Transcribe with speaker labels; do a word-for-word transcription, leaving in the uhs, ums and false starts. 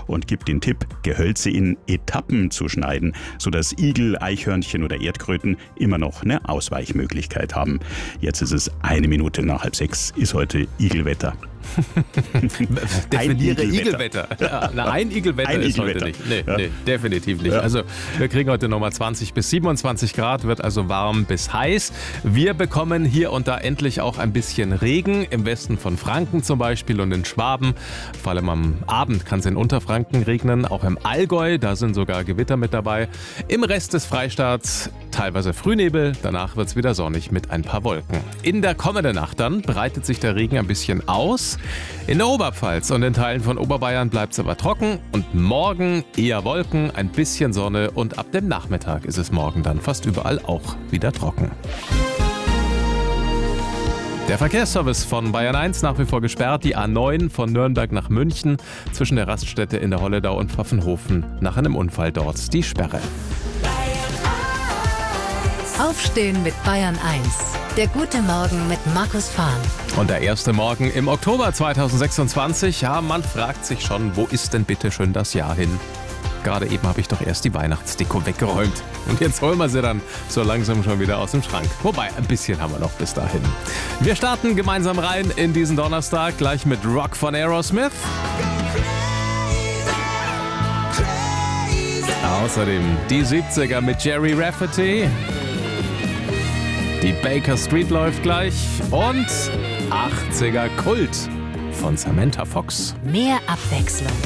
Speaker 1: und gibt den Tipp, Gehölze in Etappen zu schneiden, sodass Igel, Eichhörnchen oder Erdkröten immer noch eine Ausweichmöglichkeit haben. Jetzt ist es eine Minute nach halb sechs, ist heute Igelwetter.
Speaker 2: Definiere
Speaker 1: ein
Speaker 2: Igelwetter.
Speaker 1: Igelwetter.
Speaker 2: Ja, na, ein Igelwetter
Speaker 1: ein
Speaker 2: ist
Speaker 1: Igelwetter.
Speaker 2: heute nicht. Nee,
Speaker 1: Ja.
Speaker 2: nee, definitiv nicht.
Speaker 1: Ja.
Speaker 2: Also wir kriegen heute nochmal zwanzig bis siebenundzwanzig Grad, wird also warm bis heiß. Wir bekommen hier und da endlich auch ein bisschen Regen, im Westen von Franken zum Beispiel und in Schwaben. Vor allem am Abend kann es in Unterfranken regnen, auch im Allgäu, da sind sogar Gewitter mit dabei. Im Rest des Freistaats teilweise Frühnebel, danach wird es wieder sonnig mit ein paar Wolken. In der kommenden Nacht dann breitet sich der Regen ein bisschen aus. In der Oberpfalz und in Teilen von Oberbayern bleibt es aber trocken und morgen eher Wolken, ein bisschen Sonne und ab dem Nachmittag ist es morgen dann fast überall auch wieder trocken. Der Verkehrsservice von Bayern eins nach wie vor gesperrt, die A neun von Nürnberg nach München zwischen der Raststätte in der Holledau und Pfaffenhofen nach einem Unfall dort die Sperre.
Speaker 3: Aufstehen mit Bayern eins. Der gute Morgen mit Markus Fahn.
Speaker 2: Und der erste Morgen im Oktober zweitausendsechsundzwanzig. Ja, man fragt sich schon, wo ist denn bitte schön das Jahr hin? Gerade eben habe ich doch erst die Weihnachtsdeko weggeräumt. Und jetzt holen wir sie dann so langsam schon wieder aus dem Schrank. Wobei, ein bisschen haben wir noch bis dahin. Wir starten gemeinsam rein in diesen Donnerstag, gleich mit Rock von Aerosmith. Außerdem die siebziger mit Jerry Rafferty. Die Baker Street läuft gleich und achtziger Kult von Samantha Fox.
Speaker 3: Mehr Abwechslung